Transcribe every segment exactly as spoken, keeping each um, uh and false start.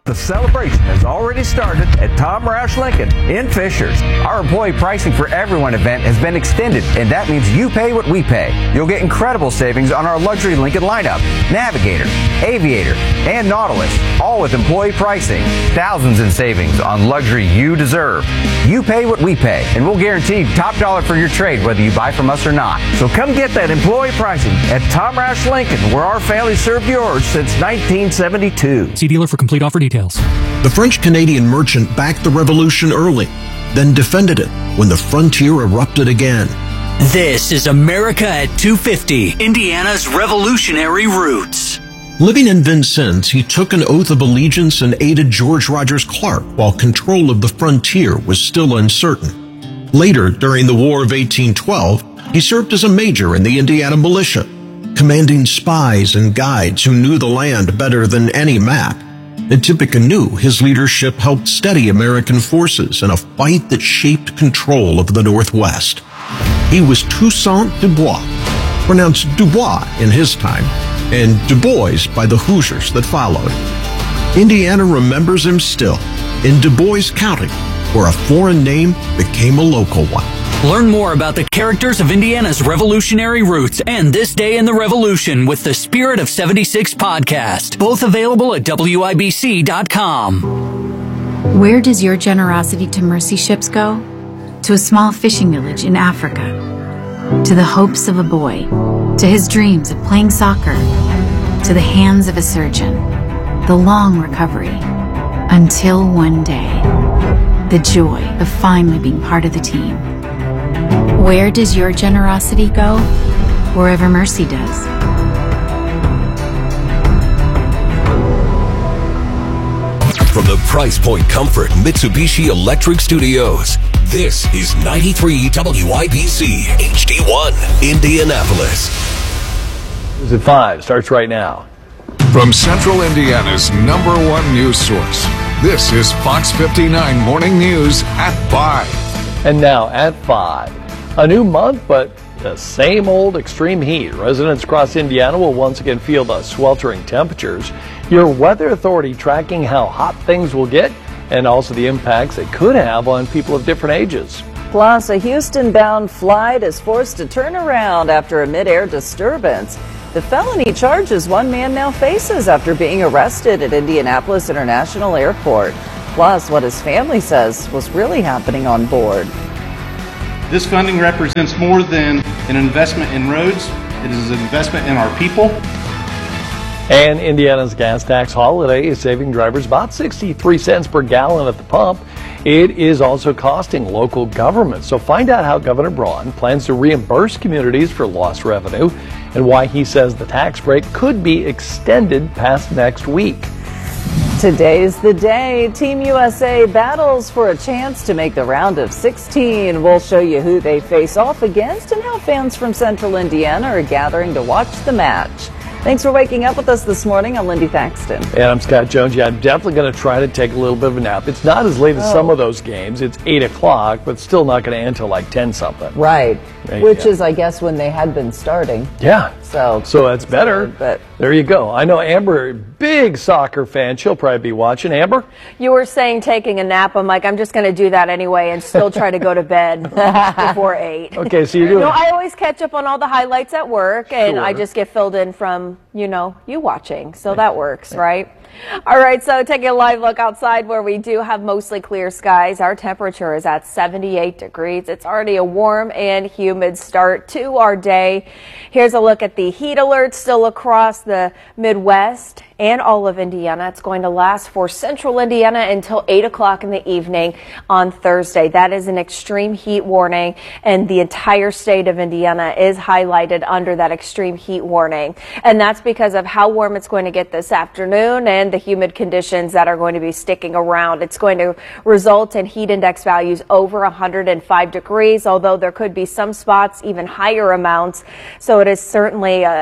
The celebration has already started at Tom Roush Lincoln in Fishers. Our employee pricing for everyone event has been extended, and that means you pay what we pay. You'll get incredible savings on our luxury Lincoln lineup, Navigator, Aviator, and Nautilus, all with employee pricing. Thousands in savings on luxury you deserve. You pay what we pay, and we'll guarantee top dollar for your trade whether you buy from us or not. So come get that employee pricing at Tom Roush Lincoln, where our family served yours since nineteen seventy-two. See dealer for complete offer details. The French-Canadian merchant backed the revolution early, then defended it when the frontier erupted again. This is America at two fifty, Indiana's revolutionary roots. Living in Vincennes, he took an oath of allegiance and aided George Rogers Clark while control of the frontier was still uncertain. Later, during the War of eighteen twelve, he served as a major in the Indiana militia, commanding spies and guides who knew the land better than any map. And Tippecanoe, his leadership helped steady American forces in a fight that shaped control of the Northwest. He was Toussaint Dubois, pronounced Dubois in his time, and Du Bois by the Hoosiers that followed. Indiana remembers him still in Du Bois County, where a foreign name became a local one. Learn more about the characters of Indiana's revolutionary roots and this day in the revolution with the Spirit of seventy-six podcast, both available at W I B C dot com. Where does your generosity to mercy ships go? To a small fishing village in Africa, to the hopes of a boy, to his dreams of playing soccer, to the hands of a surgeon, the long recovery, until one day, the joy of finally being part of the team. Where does your generosity go? Wherever mercy does. From the Price Point Comfort Mitsubishi Electric Studios, this is ninety-three W I B C H D one, Indianapolis. News at five starts right now. From Central Indiana's number one news source, this is Fox fifty-nine Morning News at five. And now at five. A new month, but the same old extreme heat. Residents across Indiana will once again feel the sweltering temperatures. Your weather authority tracking how hot things will get and also the impacts it could have on people of different ages. Plus, a Houston-bound flight is forced to turn around after a mid-air disturbance. The felony charges one man now faces after being arrested at Indianapolis International Airport. Plus, what his family says was really happening on board. This funding represents more than an investment in roads. It is an investment in our people. And Indiana's gas tax holiday is saving drivers about sixty-three cents per gallon at the pump. It is also costing local governments. So find out how Governor Braun plans to reimburse communities for lost revenue and why he says the tax break could be extended past next week. Today's the day. Team U S A battles for a chance to make the round of sixteen. We'll show you who they face off against and how fans from Central Indiana are gathering to watch the match. Thanks for waking up with us this morning. I'm Lindy Thaxton. And I'm Scott Jones. Yeah, I'm definitely going to try to take a little bit of a nap. It's not as late as Oh. some of those games. It's eight o'clock, but still not going to end until like ten something. Right. Right, Which yeah. is, I guess, when they had been starting. Yeah. So, So that's better. but There you go. I know Amber, big soccer fan. She'll probably be watching. Amber? You were saying taking a nap. I'm like, I'm just going to do that anyway and still try to go to bed before eight. Okay, so you're doing No, I always catch up on all the highlights at work, and Sure. I just get filled in from, you know, you watching. So that works, right? All right, so taking a live look outside where we do have mostly clear skies. Our temperature is at seventy-eight degrees. It's already a warm and humid start to our day. Here's a look at the heat alert still across the Midwest and all of Indiana. It's going to last for Central Indiana until eight o'clock in the evening on Thursday. That is an extreme heat warning, and the entire state of Indiana is highlighted under that extreme heat warning. And that's because of how warm it's going to get this afternoon and the humid conditions that are going to be sticking around. It's going to result in heat index values over one hundred five degrees, although there could be some spots even higher amounts. So it is certainly a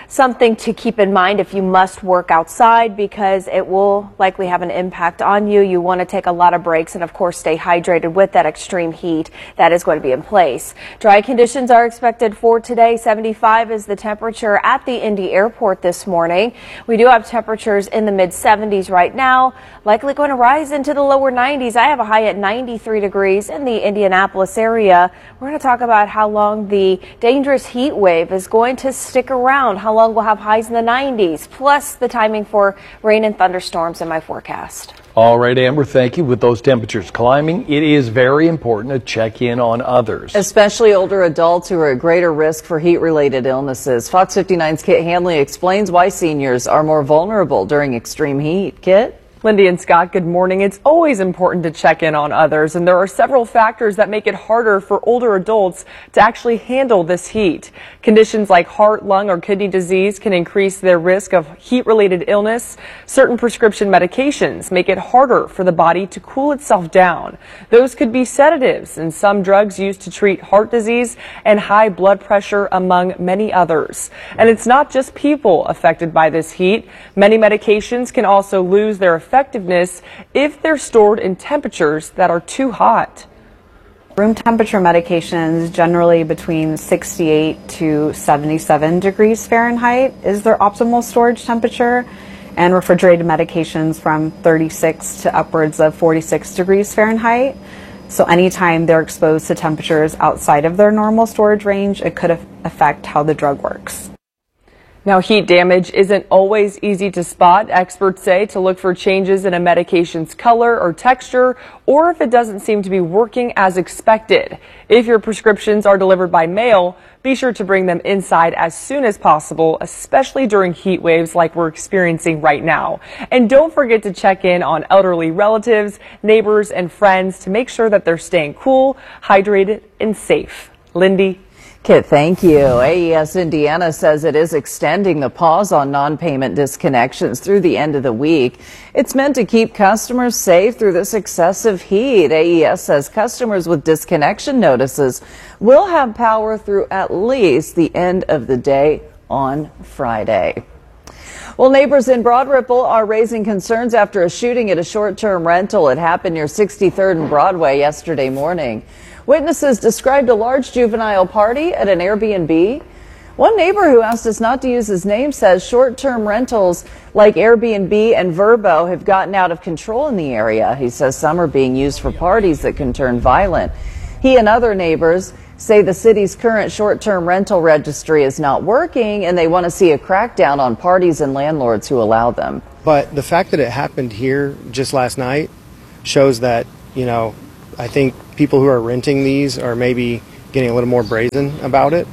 something to keep in mind if you must work outside, because it will likely have an impact on you. You want to take a lot of breaks and, of course, stay hydrated with that extreme heat that is going to be in place. Dry conditions are expected for today. seventy-five is the temperature at the Indy Airport this morning. We do have temperatures in the mid seventies right now, likely going to rise into the lower nineties. I have a high at ninety-three degrees in the Indianapolis area. We're going to talk about how long the dangerous heat wave is going to stick around, how long we'll have highs in the nineties, plus the timing for rain and thunderstorms in my forecast. All right, Amber, thank you. With those temperatures climbing, it is very important to check in on others, especially older adults who are at greater risk for heat-related illnesses. Fox fifty-nine's Kit Hanley explains why seniors are more vulnerable during extreme heat. Kit? Lindy and Scott, good morning. It's always important to check in on others, and there are several factors that make it harder for older adults to actually handle this heat. Conditions like heart, lung, or kidney disease can increase their risk of heat-related illness. Certain prescription medications make it harder for the body to cool itself down. Those could be sedatives and some drugs used to treat heart disease and high blood pressure, among many others. And it's not just people affected by this heat. Many medications can also lose their effectiveness if they're stored in temperatures that are too hot. Room temperature medications, generally between sixty-eight to seventy-seven degrees Fahrenheit, is their optimal storage temperature, and refrigerated medications from thirty-six to upwards of forty-six degrees Fahrenheit. So anytime they're exposed to temperatures outside of their normal storage range, it could affect how the drug works. Now, heat damage isn't always easy to spot. Experts say to look for changes in a medication's color or texture, or if it doesn't seem to be working as expected. If your prescriptions are delivered by mail, be sure to bring them inside as soon as possible, especially during heat waves like we're experiencing right now. And don't forget to check in on elderly relatives, neighbors, and friends to make sure that they're staying cool, hydrated, and safe. Lindy? Kit, thank you. A E S Indiana says it is extending the pause on non-payment disconnections through the end of the week. It's meant to keep customers safe through this excessive heat. A E S says customers with disconnection notices will have power through at least the end of the day on Friday. Well, neighbors in Broad Ripple are raising concerns after a shooting at a short-term rental. It happened near sixty-third and Broadway yesterday morning. Witnesses described a large juvenile party at an Airbnb. One neighbor who asked us not to use his name says short-term rentals like Airbnb and Vrbo have gotten out of control in the area. He says some are being used for parties that can turn violent. He and other neighbors say the city's current short-term rental registry is not working, and they want to see a crackdown on parties and landlords who allow them. But the fact that it happened here just last night shows that, you know, I think people who are renting these are maybe getting a little more brazen about it.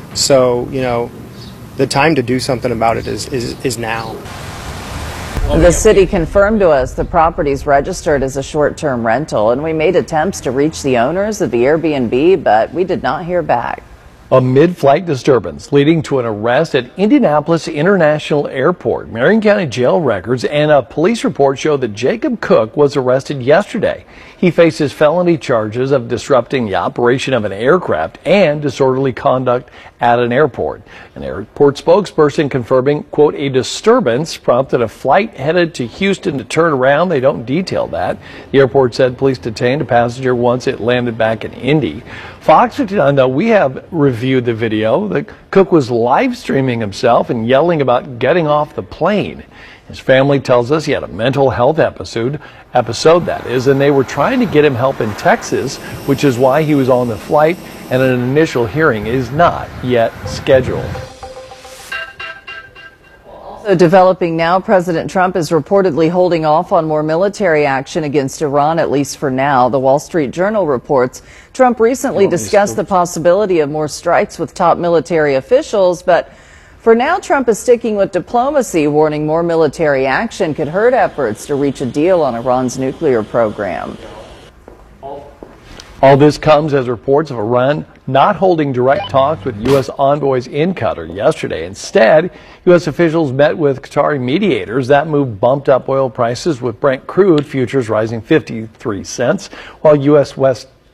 So, you know, the time to do something about it is, is, is now. The city confirmed to us the property's registered as a short-term rental, and we made attempts to reach the owners of the Airbnb, but we did not hear back. A mid-flight disturbance leading to an arrest at Indianapolis International Airport. Marion County jail records and a police report show that Jacob Cook was arrested yesterday. He faces felony charges of disrupting the operation of an aircraft and disorderly conduct at an airport. An airport spokesperson confirming, quote, a disturbance prompted a flight headed to Houston to turn around. They don't detail that. The airport said police detained a passenger once it landed back in Indy. Fox fifty-nine, though, we have reviewed the video. The Cook was live streaming himself and yelling about getting off the plane. His family tells us he had a mental health episode, episode that is, and they were trying to get him help in Texas, which is why he was on the flight, and an initial hearing is not yet scheduled. Also developing now, President Trump is reportedly holding off on more military action against Iran, at least for now. The Wall Street Journal reports Trump recently discussed the possibility of more strikes with top military officials, but for now, Trump is sticking with diplomacy, warning more military action could hurt efforts to reach a deal on Iran's nuclear program. All this comes as reports of Iran not holding direct talks with U S envoys in Qatar yesterday. Instead, U S officials met with Qatari mediators. That move bumped up oil prices, with Brent crude futures rising fifty-three cents, while U S West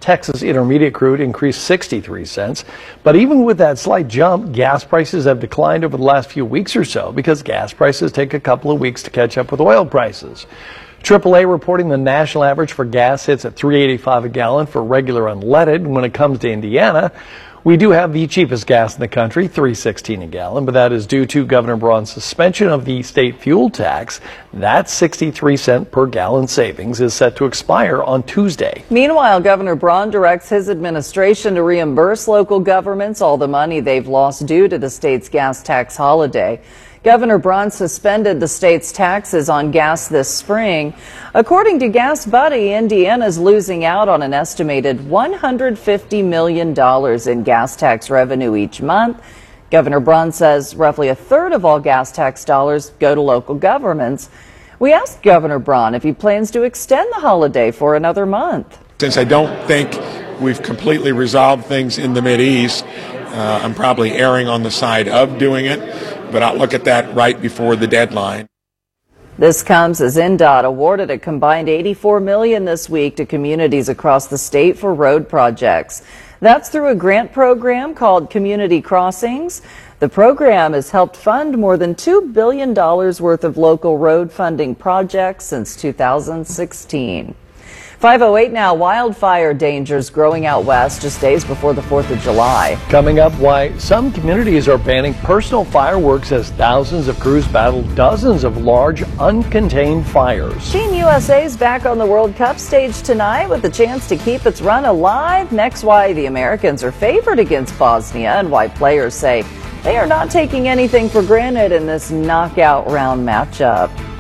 Texas Intermediate crude increased sixty-three cents. But even with that slight jump, gas prices have declined over the last few weeks or so because gas prices take a couple of weeks to catch up with oil prices. triple A reporting the national average for gas hits at three eighty-five a gallon for regular unleaded. When it comes to Indiana, we do have the cheapest gas in the country, three sixteen a gallon, but that is due to Governor Braun's suspension of the state fuel tax. That sixty-three cent per gallon savings is set to expire on Tuesday. Meanwhile, Governor Braun directs his administration to reimburse local governments all the money they've lost due to the state's gas tax holiday. Governor Braun suspended the state's taxes on gas this spring. According to Gas Buddy, Indiana's losing out on an estimated one hundred fifty million dollars in gas tax revenue each month. Governor Braun says roughly a third of all gas tax dollars go to local governments. We asked Governor Braun if he plans to extend the holiday for another month. Since I don't think we've completely resolved things in the Mideast, uh, I'm probably erring on the side of doing it. But I'll look at that right before the deadline. This comes as N D O T awarded a combined eighty-four million dollars this week to communities across the state for road projects. That's through a grant program called Community Crossings. The program has helped fund more than two billion dollars worth of local road funding projects since two thousand sixteen. five oh eight now, wildfire dangers growing out west just days before the fourth of July. Coming up, why some communities are banning personal fireworks as thousands of crews battle dozens of large uncontained fires. Team U S A's back on the World Cup stage tonight with the chance to keep its run alive. Next, why the Americans are favored against Bosnia and why players say they are not taking anything for granted in this knockout round matchup.